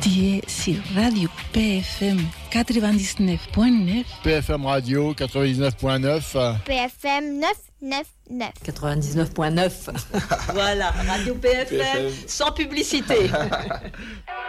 Tu es sur Radio PFM 99.9. PFM Radio 99.9. PFM 999. 99.9. Voilà, Radio PFM, sans publicité.